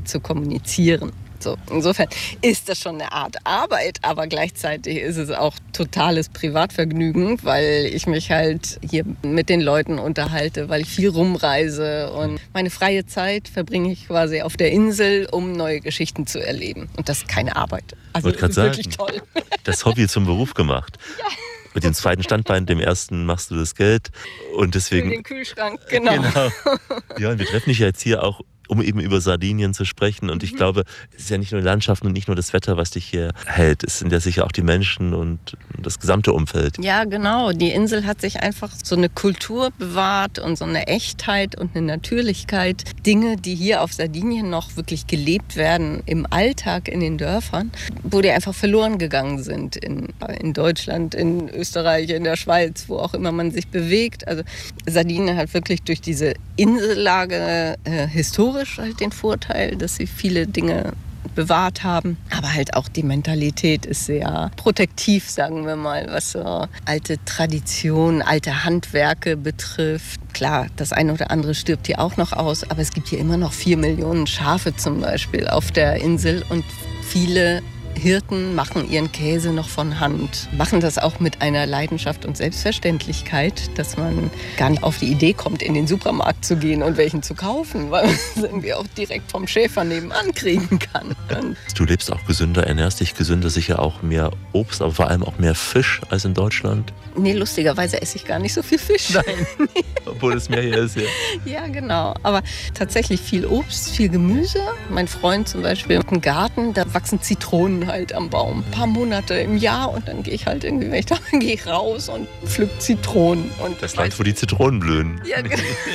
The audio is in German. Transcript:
zu kommunizieren. So, insofern ist das schon eine Art Arbeit, aber gleichzeitig ist es auch totales Privatvergnügen, weil ich mich halt hier mit den Leuten unterhalte, weil ich viel rumreise und meine freie Zeit verbringe ich quasi auf der Insel, um neue Geschichten zu erleben. Und das ist keine Arbeit. Also das ist wirklich toll. Das Hobby zum Beruf gemacht. Ja. Mit dem zweiten Standbein, dem ersten machst du das Geld und deswegen... Für den Kühlschrank, genau. Ja, und wir treffen dich ja jetzt hier auch, um eben über Sardinien zu sprechen. Und ich glaube, es ist ja nicht nur die Landschaft und nicht nur das Wetter, was dich hier hält. Es sind ja sicher auch die Menschen und das gesamte Umfeld. Ja, genau. Die Insel hat sich einfach so eine Kultur bewahrt und so eine Echtheit und eine Natürlichkeit. Dinge, die hier auf Sardinien noch wirklich gelebt werden im Alltag in den Dörfern, wo die einfach verloren gegangen sind in Deutschland, in Österreich, in der Schweiz, wo auch immer man sich bewegt. Also Sardinien hat wirklich durch diese Insellage historisch halt den Vorteil, dass sie viele Dinge bewahrt haben. Aber halt auch die Mentalität ist sehr protektiv, sagen wir mal, was so alte Traditionen, alte Handwerke betrifft. Klar, das eine oder andere stirbt hier auch noch aus, aber es gibt hier immer noch 4 Millionen Schafe zum Beispiel auf der Insel und viele Hirten machen ihren Käse noch von Hand, machen das auch mit einer Leidenschaft und Selbstverständlichkeit, dass man gar nicht auf die Idee kommt, in den Supermarkt zu gehen und welchen zu kaufen, weil man es irgendwie auch direkt vom Schäfer nebenan kriegen kann. Du lebst auch gesünder, ernährst dich gesünder, sicher auch mehr Obst, aber vor allem auch mehr Fisch als in Deutschland? Nee, lustigerweise esse ich gar nicht so viel Fisch. Nein, obwohl es mehr hier ist. Ja. Ja, genau. Aber tatsächlich viel Obst, viel Gemüse. Mein Freund zum Beispiel hat einen Garten, da wachsen Zitronen halt am Baum. Ein paar Monate im Jahr und dann gehe ich halt irgendwie, wenn ich da gehe ich raus und pflück Zitronen. Und das Land, wo die Zitronen blühen. Ja, genau.